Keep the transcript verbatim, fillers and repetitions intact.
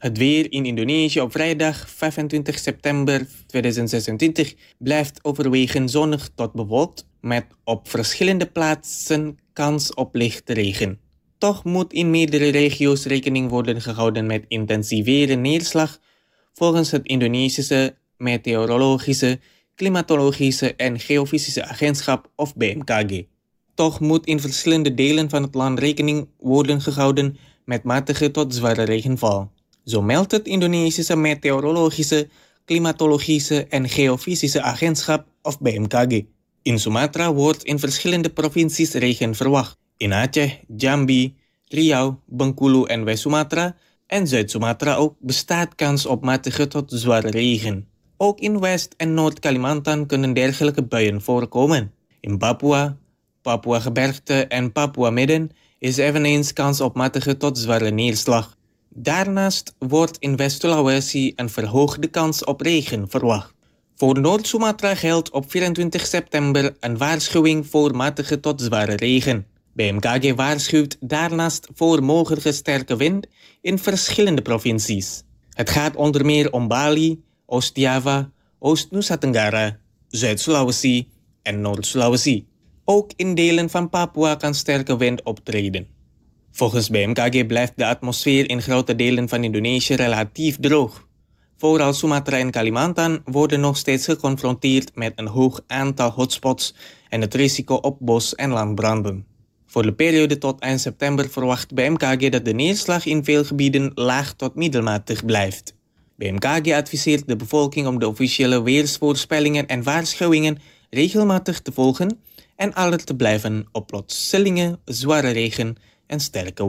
Het weer in Indonesië op vrijdag vijfentwintig september tweeduizend zesentwintig blijft overwegend zonnig tot bewolkt met op verschillende plaatsen kans op lichte regen. Toch moet in meerdere regio's rekening worden gehouden met intensivere neerslag volgens het Indonesische Meteorologische, Klimatologische en Geofysische Agentschap of B M K G. Toch moet in verschillende delen van het land rekening worden gehouden met matige tot zware regenval. Zo meldt het Indonesische Meteorologische, Klimatologische en Geofysische Agentschap of B M K G. In Sumatra wordt in verschillende provincies regen verwacht. In Aceh, Jambi, Riau, Bengkulu en West-Sumatra en Zuid-Sumatra ook bestaat kans op matige tot zware regen. Ook in West- en Noord-Kalimantan kunnen dergelijke buien voorkomen. In Papua, Papua-Gebergte en Papua-Midden is eveneens kans op matige tot zware neerslag. Daarnaast wordt in West-Sulawesi een verhoogde kans op regen verwacht. Voor Noord-Sumatra geldt op vierentwintig september een waarschuwing voor matige tot zware regen. B M K G waarschuwt daarnaast voor mogelijke sterke wind in verschillende provincies. Het gaat onder meer om Bali, Oost-Java, Oost-Nusa Tenggara, Zuid-Sulawesi en Noord-Sulawesi. Ook in delen van Papua kan sterke wind optreden. Volgens B M K G blijft de atmosfeer in grote delen van Indonesië relatief droog. Vooral Sumatra en Kalimantan worden nog steeds geconfronteerd met een hoog aantal hotspots en het risico op bos- en landbranden. Voor de periode tot eind september verwacht B M K G dat de neerslag in veel gebieden laag tot middelmatig blijft. B M K G adviseert de bevolking om de officiële weersvoorspellingen en waarschuwingen regelmatig te volgen en alert te blijven op plotselinge zware regen en sterke